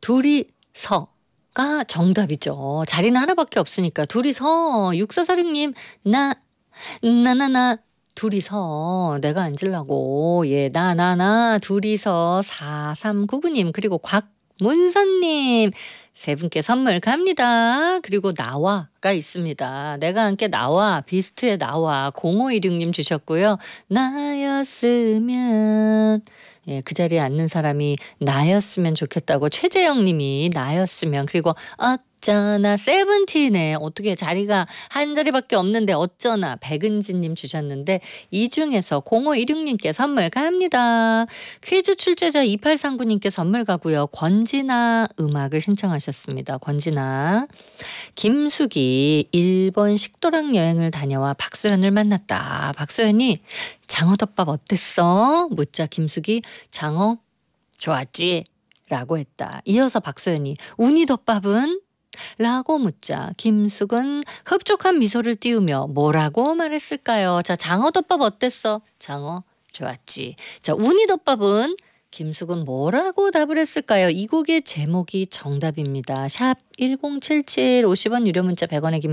둘이서가 정답이죠. 자리는 하나밖에 없으니까 둘이서. 6446님 나나나 둘이서 내가 앉으려고. 예, 나 둘이서. 4399님 그리고 곽문선님 세 분께 선물 갑니다. 그리고 나와가 있습니다. 내가 함께 나와 비스트의 나와 0516님 주셨고요. 나였으면 예, 그 자리에 앉는 사람이 나였으면 좋겠다고 최재영님이 나였으면. 그리고 어쩌나 세븐틴에 어떻게 자리가 한 자리밖에 없는데 어쩌나 백은진님 주셨는데 이 중에서 0516님께 선물 갑니다. 퀴즈 출제자 2839님께 선물 가고요. 권진아 음악을 신청하셨습니다. 권진아. 김숙이 일본 식도락 여행을 다녀와 박소연을 만났다. 박소연이 장어덮밥 어땠어? 묻자 김숙이 장어 좋았지? 라고 했다. 이어서 박소연이 우니덮밥은? 라고 묻자 김숙은 흡족한 미소를 띄우며 뭐라고 말했을까요? 자, 장어덮밥 어땠어? 장어 좋았지. 자, 우니덮밥은? 김숙은 뭐라고 답을 했을까요? 이 곡의 제목이 정답입니다. 샵 1077 50원 유료 문자 100원의